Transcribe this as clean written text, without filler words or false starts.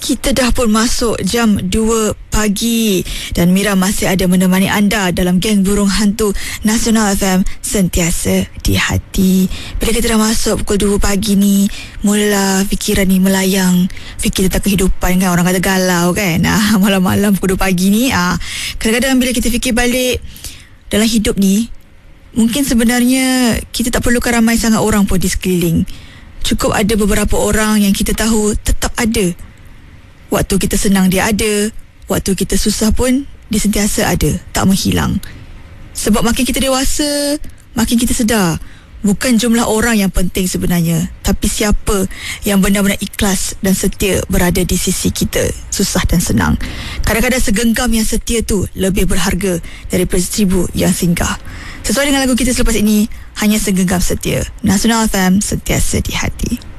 Kita dah pun masuk jam 2 pagi dan Mira masih ada menemani anda dalam Geng Burung Hantu Nasional FM, sentiasa di hati. Bila kita dah masuk pukul 2 pagi ni, mula fikiran ni melayang, fikir tentang kehidupan kan, orang kata galau kan. Malam-malam pukul 2 pagi ni, kadang-kadang bila kita fikir balik dalam hidup ni, mungkin sebenarnya kita tak perlukan ramai sangat orang pun di sekeliling. Cukup ada beberapa orang yang kita tahu tetap ada. Waktu kita senang dia ada, waktu kita susah pun dia sentiasa ada, tak menghilang. Sebab makin kita dewasa, makin kita sedar bukan jumlah orang yang penting sebenarnya, tapi siapa yang benar-benar ikhlas dan setia berada di sisi kita, susah dan senang. Kadang-kadang segenggam yang setia tu lebih berharga daripada 1000 yang singgah. Sesuai dengan lagu kita selepas ini, hanya segenggam setia. Nasional FM, sentiasa di hati.